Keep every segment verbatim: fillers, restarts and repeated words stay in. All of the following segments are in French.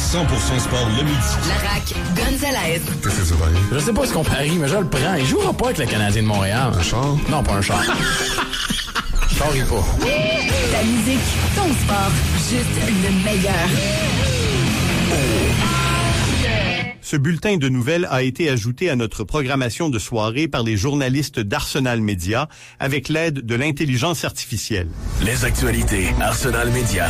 cent pour cent sport le midi. La R A C Gonzalez. Qu'est-ce que ça va dire? Je sais pas ce qu'on parie, mais je le prends. Il jouera pas avec le Canadien de Montréal. Un char? Non, pas un char. Je parie pas. Ta musique, ton sport, juste le meilleur. Ce bulletin de nouvelles a été ajouté à notre programmation de soirée par les journalistes d'Arsenal Média avec l'aide de l'intelligence artificielle. Les actualités Arsenal Média.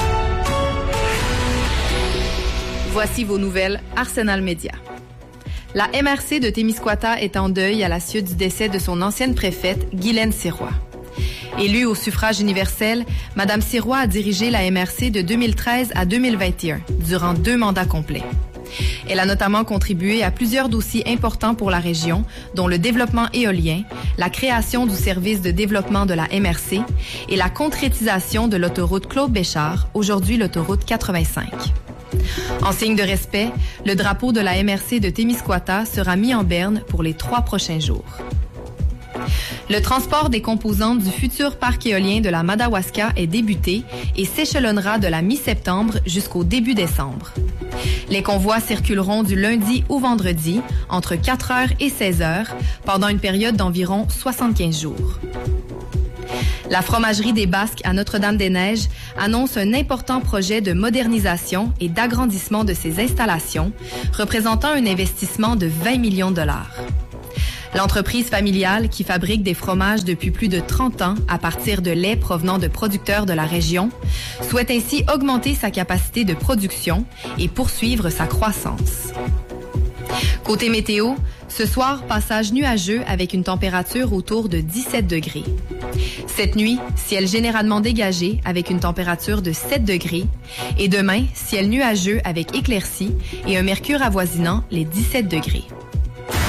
Voici vos nouvelles Arsenal Média. La M R C de Témiscouata est en deuil à la suite du décès de son ancienne préfète, Guylaine Sirois. Élue au suffrage universel, Mme Sirois a dirigé la M R C de deux mille treize à deux mille vingt et un, durant deux mandats complets. Elle a notamment contribué à plusieurs dossiers importants pour la région, dont le développement éolien, la création du service de développement de la M R C et la concrétisation de l'autoroute Claude Béchard, aujourd'hui l'autoroute quatre-vingt-cinq. En signe de respect, le drapeau de la M R C de Témiscouata sera mis en berne pour les trois prochains jours. Le transport des composantes du futur parc éolien de la Madawaska est débuté et s'échelonnera de la mi-septembre jusqu'au début décembre. Les convois circuleront du lundi au vendredi, entre quatre heures et seize heures, pendant une période d'environ soixante-quinze jours. La fromagerie des Basques à Notre-Dame-des-Neiges annonce un important projet de modernisation et d'agrandissement de ses installations, représentant un investissement de vingt millions de dollars. L'entreprise familiale, qui fabrique des fromages depuis plus de trente ans à partir de lait provenant de producteurs de la région, souhaite ainsi augmenter sa capacité de production et poursuivre sa croissance. Côté météo, ce soir, passage nuageux avec une température autour de dix-sept degrés. Cette nuit, ciel généralement dégagé avec une température de sept degrés. Et demain, ciel nuageux avec éclaircies et un mercure avoisinant les dix-sept degrés.